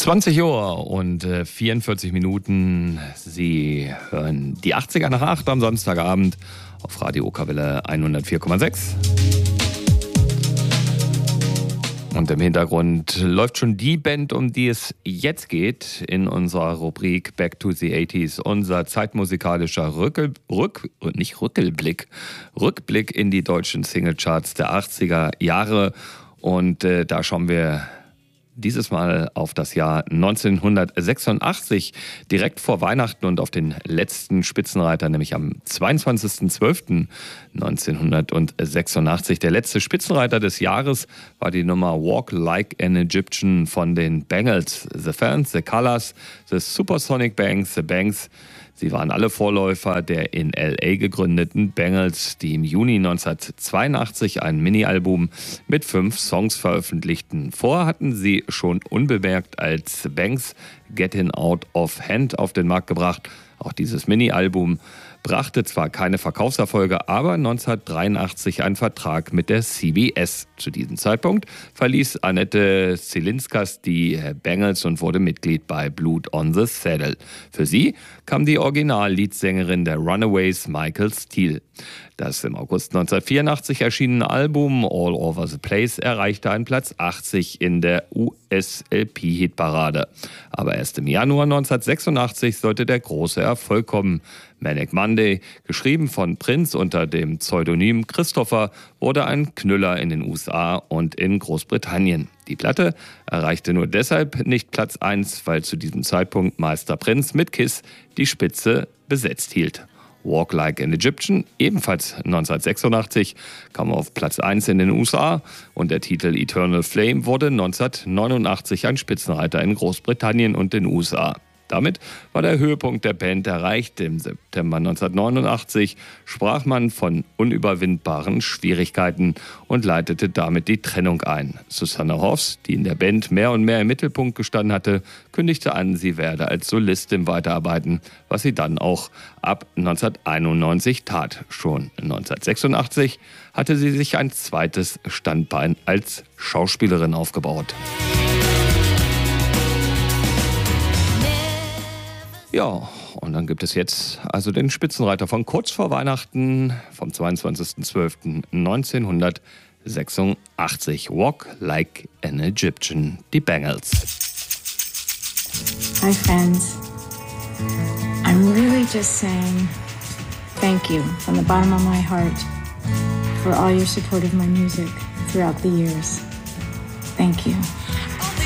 20 Uhr und 44 Minuten. Sie hören die 80er nach 8 am Sonntagabend auf Radio Okerwelle 104,6. Und im Hintergrund läuft schon die Band, um die es jetzt geht, in unserer Rubrik Back to the 80s. Unser zeitmusikalischer Rückblick in die deutschen Singlecharts der 80er Jahre. Und da schauen wir dieses Mal auf das Jahr 1986, direkt vor Weihnachten und auf den letzten Spitzenreiter, nämlich am 22.12.1986. Der letzte Spitzenreiter des Jahres war die Nummer Walk Like an Egyptian von den Bangles. The Fans, The Colors, The Supersonic Banks, The Banks. Sie waren alle Vorläufer der in L.A. gegründeten Bangles, die im Juni 1982 ein Mini-Album mit 5 Songs veröffentlichten. Vorher hatten sie schon unbemerkt als Banks Getting Out of Hand auf den Markt gebracht. Auch dieses Mini-Album brachte zwar keine Verkaufserfolge, aber 1983 einen Vertrag mit der CBS. Zu diesem Zeitpunkt verließ Annette Zilinskas die Bangles und wurde Mitglied bei Blood on the Saddle. Für sie kam die Original-Leadsängerin der Runaways, Michael Steele. Das im August 1984 erschienene Album All Over the Place erreichte einen Platz 80 in der US-LP-Hitparade. Aber erst im Januar 1986 sollte der große Erfolg kommen. Manic Monday, geschrieben von Prince unter dem Pseudonym Christopher, wurde ein Knüller in den USA und in Großbritannien. Die Platte erreichte nur deshalb nicht Platz 1, weil zu diesem Zeitpunkt Meister Prince mit Kiss die Spitze besetzt hielt. Walk Like an Egyptian, ebenfalls 1986, kam auf Platz 1 in den USA und der Titel Eternal Flame wurde 1989 ein Spitzenreiter in Großbritannien und den USA. Damit war der Höhepunkt der Band erreicht. Im September 1989 sprach man von unüberwindbaren Schwierigkeiten und leitete damit die Trennung ein. Susanne Hoffs, die in der Band mehr und mehr im Mittelpunkt gestanden hatte, kündigte an, sie werde als Solistin weiterarbeiten, was sie dann auch ab 1991 tat. Schon 1986 hatte sie sich ein zweites Standbein als Schauspielerin aufgebaut. Ja, und dann gibt es jetzt also den Spitzenreiter von kurz vor Weihnachten vom 22.12.1986. Walk Like an Egyptian, die Bangles. Hi friends, I'm really just saying thank you from the bottom of my heart for all your support of my music throughout the years. Thank you.